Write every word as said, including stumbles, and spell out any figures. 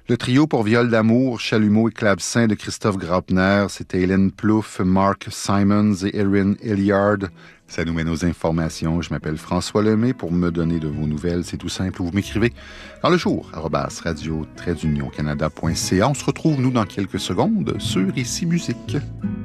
Le trio pour viol d'amour, chalumeau et clavecin de Christophe Graupner, c'était Hélène Plouffe, Mark Simons et Erin Hilliard. Ça nous mène aux informations. Je m'appelle François Lemay. Pour me donner de vos nouvelles, c'est tout simple. Vous m'écrivez dans le jour, arobase radio-canada.ca. On se retrouve, nous, dans quelques secondes sur Ici Musique.